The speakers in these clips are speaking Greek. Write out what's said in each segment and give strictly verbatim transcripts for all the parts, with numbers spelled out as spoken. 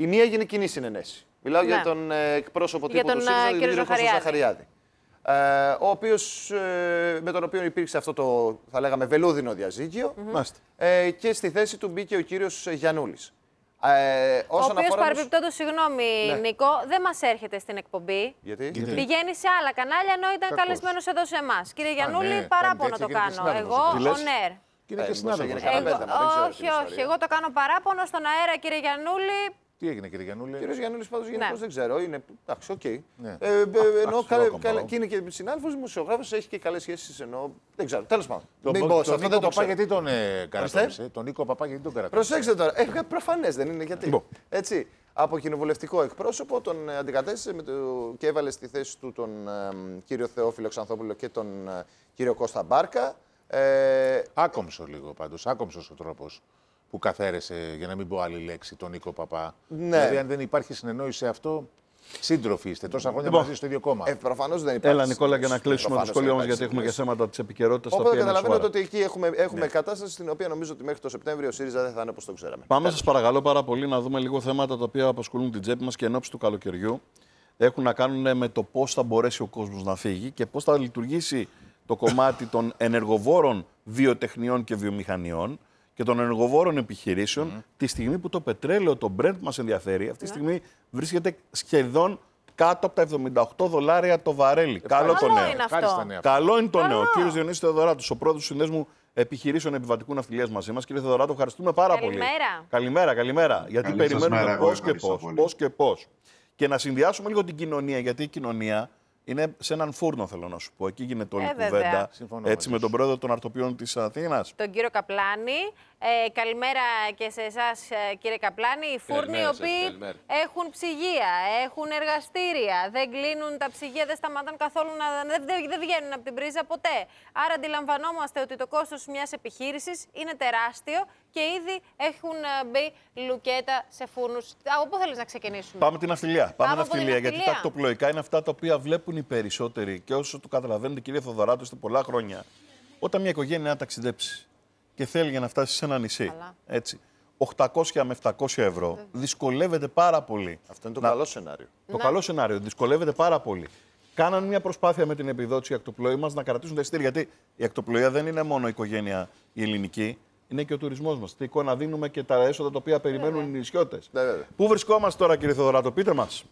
Η μία έγινε κοινή συνενέση. Μιλάω ναι. για τον ε, εκπρόσωπο τύπου τον, του ΣΥΡΙΖΑ, τον κύριο Κώστα Ζαχαριάδη. Ε, ο οποίος, ε, με τον οποίο υπήρξε αυτό το, θα λέγαμε, βελούδινο διαζύγιο. Mm-hmm. ε, και στη θέση του μπήκε ο κύριος Γιαννούλης. Ε, ο οποίος, παρεμπιπτόντως, συγγνώμη ναι. Νίκο, δεν μας έρχεται στην εκπομπή. Γιατί? Γιατί? Πηγαίνει σε άλλα κανάλια, ενώ ήταν Κακώς. καλεσμένος εδώ σε εμάς. Κύριε Γιαννούλη, ναι, παράπονο το κάνω. Εγώ, on air. Είναι και συνάδελφος. Όχι, όχι. Εγώ το κάνω παράπονο στον αέρα, κύριε Γιαννούλη. Τι έγινε, κύριε Γιαννούλη? Κύριος Γιαννούλης, πάντως γενικώς ναι. δεν ξέρω. Είναι. Εντάξει, οκ. Okay. Ναι. Ε, ε, ενώ και είναι και συνάδελφος δημοσιογράφος, έχει και καλές σχέσεις. Ενώ. Δεν ξέρω. Τέλος πάντων. Τον, Μην τον, τον Νίκο Παπά, γιατί τον ε, καρατώνησε. Τον Νίκο Παπά, γιατί τον καρατώνησε. Προσέξτε τώρα. Ε, προφανές δεν είναι γιατί. Μπο. Έτσι. Από κοινοβουλευτικό εκπρόσωπο τον αντικατέστησε με το, και έβαλε στη θέση του τον ε, κύριο Θεόφιλο Ξανθόπουλο και τον ε, κύριο Κώστα Μπάρκα. Ε, άκομψο λίγο πάντως. Άκομψος ο τρόπος που καθαίρεσε, για να μην πω άλλη λέξη, τον Νίκο Παπά. Ναι. Δηλαδή, αν δεν υπάρχει συνεννόηση σε αυτό, σύντροφοι είστε τόσα χρόνια λοιπόν, μαζί στο ίδιο κόμμα. Ε, προφανώς δεν υπάρχει. Έλα, Νικόλα, για να κλείσουμε το σχόλιο μας, γιατί έχουμε και θέματα της επικαιρότητας. Οπότε καταλαβαίνετε ότι εκεί έχουμε, έχουμε ναι. κατάσταση στην οποία νομίζω ότι μέχρι το Σεπτέμβριο ο ΣΥΡΙΖΑ δεν θα είναι όπως το ξέραμε. Πάμε, σας παρακαλώ πάρα πολύ, να δούμε λίγο θέματα τα οποία απασχολούν την τσέπη μας και εν ώψη του καλοκαιριού. Έχουν να κάνουν με το πώς θα μπορέσει ο κόσμος να φύγει και πώς θα λειτουργήσει το κομμάτι των ενεργοβόρων βιοτεχνιών και βιομηχανιών και των ενεργοβόρων επιχειρήσεων, mm-hmm. τη στιγμή που το πετρέλαιο, το Brent μας ενδιαφέρει, αυτή τη στιγμή βρίσκεται σχεδόν κάτω από τα εβδομήντα οκτώ δολάρια το βαρέλι. Καλό το νέο. Είναι αυτό. Καλό είναι το νέο. Κύριος Διονύσης Θεοδωράτος, ο πρόεδρος του Συνδέσμου Επιχειρήσεων Επιβατικού Ναυτιλίας μαζί μας. Κύριε Θεοδωράτο, ευχαριστούμε πάρα καλημέρα. πολύ. Καλημέρα. Καλημέρα. Γιατί Καλή περιμένουμε πώς και πώς, πώς και πώς. Και να συνδυάσουμε λίγο την κοινωνία, γιατί η κοινωνία είναι σε έναν φούρνο, θέλω να σου πω. Εκεί γίνεται όλη η ε, κουβέντα. Έτσι, με τον πρόεδρο των Αρτοπιών της Αθήνας. Τον κύριο Καπλάνη. Ε, καλημέρα και σε εσάς, κύριε Καπλάνη. Οι φούρνοι οι οποίοι έχουν ψυγεία, έχουν εργαστήρια. Δεν κλείνουν τα ψυγεία, δεν σταματάνε καθόλου να. Δεν, δεν βγαίνουν από την πρίζα ποτέ. Άρα, αντιλαμβανόμαστε ότι το κόστος μιας επιχείρησης είναι τεράστιο και ήδη έχουν μπει λουκέτα σε φούρνους. Από πού θέλεις να ξεκινήσουμε? Πάμε την ναυτιλία. Πάμε ναυτιλία, γιατί τα ακτοπλοϊκά είναι αυτά τα οποία βλέπουν οι περισσότεροι και όσο το καταλαβαίνετε, κύριε Θεοδωράτο, είστε πολλά χρόνια. Όταν μια οικογένεια να ταξιδέψει και θέλει για να φτάσει σε ένα νησί, έτσι, οκτακόσια με επτακόσια ευρώ, δυσκολεύεται πάρα πολύ. Αυτό είναι το να... καλό σενάριο. Το ναι. καλό σενάριο, δυσκολεύεται πάρα πολύ. Κάναν μια προσπάθεια με την επιδότηση ακτοπλοϊκών μας να κρατήσουν τα εισιτήρια. Γιατί η ακτοπλοϊκά δεν είναι μόνο η οικογένεια η ελληνική, είναι και ο τουρισμός μας. Τι εικόνα δίνουμε και τα έσοδα τα οποία περιμένουν yeah. οι νησιώτες. Yeah. Πού βρισκόμαστε τώρα, κύριε Θεοδωράτο, πείτε μας.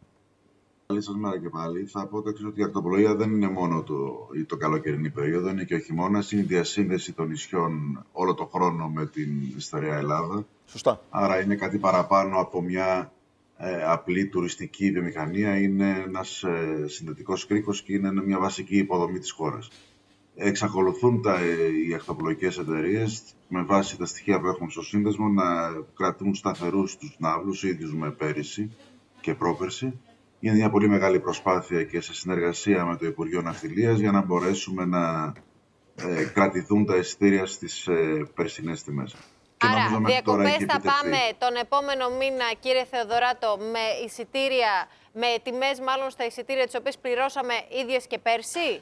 Καλή σας μέρα και πάλι. Θα πω το εξής, ότι η ακτοπλοεία δεν είναι μόνο το, το καλοκαιρινή περίοδο, είναι και ο χειμώνας. Είναι η διασύνδεση των νησιών όλο το χρόνο με την στερεά Ελλάδα. Σωστά. Άρα είναι κάτι παραπάνω από μια ε, απλή τουριστική βιομηχανία. Είναι ένας ε, συνδετικός κρίκος και είναι μια βασική υποδομή της χώρας. Εξακολουθούν τα, οι ακτοπλοϊκές εταιρείες με βάση τα στοιχεία που έχουμε στο σύνδεσμο να κρατούν σταθερούς τους ναύλους, ίδιους με πέρυσι και πρόπερσι. Είναι μια πολύ μεγάλη προσπάθεια και σε συνεργασία με το Υπουργείο Ναυτιλίας για να μπορέσουμε να ε, κρατηθούν τα εισιτήρια στις ε, περσινές τιμές. Άρα, διακοπές θα πάμε τον επόμενο μήνα, κύριε Θεοδωράτο, με εισιτήρια, με τιμές μάλλον στα εισιτήρια τις οποίες πληρώσαμε ίδιες και πέρσι.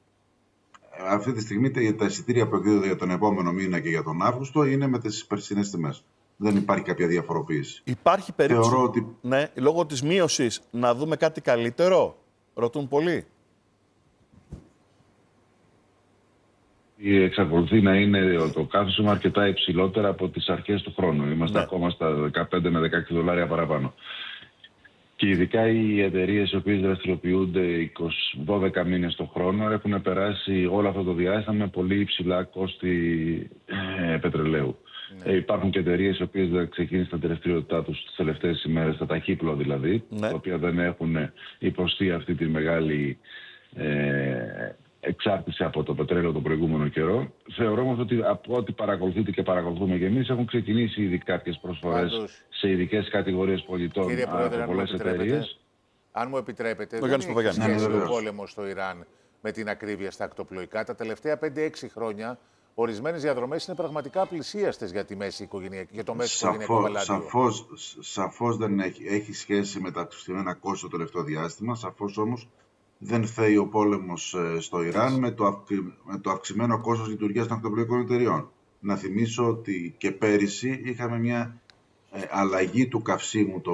Αυτή τη στιγμή τα εισιτήρια που εκδίδονται για τον επόμενο μήνα και για τον Αύγουστο είναι με τις περσινές τιμές. Δεν υπάρχει κάποια διαφοροποίηση. Υπάρχει περίπτωση, ότι... ναι, λόγω της μείωσης, να δούμε κάτι καλύτερο? Ρωτούν πολλοί. Εξακολουθεί να είναι το καύσιμο αρκετά υψηλότερα από τις αρχές του χρόνου. Είμαστε ναι. ακόμα στα δεκαπέντε με δεκαέξι δολάρια παραπάνω. Και ειδικά οι εταιρείες οι οποίες δραστηριοποιούνται είκοσι, δώδεκα μήνες το χρόνο έχουν περάσει όλο αυτό το διάστημα με πολύ υψηλά κόστη ε, πετρελαίου. Ναι. Ε, υπάρχουν και εταιρείες οι οποίες ξεκίνησαν τη δραστηριότητά τους τις τελευταίες ημέρες, τα ταχύπλο δηλαδή, ναι. τα οποία δεν έχουν υποστεί αυτή τη μεγάλη ε, εξάρτηση από το πετρέλαιο τον προηγούμενο καιρό. Θεωρώ όμως ότι από ό,τι παρακολουθείτε και παρακολουθούμε και εμείς, έχουν ξεκινήσει ήδη κάποιες προσφορές Πάντως, σε ειδικές κατηγορίες πολιτών κύριε Πρόεδρε, από πολλές εταιρείες. Αν μου επιτρέπετε, δεν έχει σχέση ο πόλεμος στο Ιράν με την ακρίβεια στα ακτοπλοϊκά. Τα τελευταία πέντε έξι χρόνια ορισμένες διαδρομές είναι πραγματικά απλησίαστες για, τη μέση για το μέσο οικογενειακό πελάτη. Σαφώς, σαφώς δεν έχει, έχει σχέση με τα αυξημένα κόστη το τελευταίο διάστημα. Σαφώς όμως δεν φταίει ο πόλεμος στο Ιράν με το, αυξη, με το αυξημένο κόστος λειτουργίας των ακτοπλοϊκών εταιριών. Να θυμίσω ότι και πέρυσι είχαμε μια ε, αλλαγή του καυσίμου, το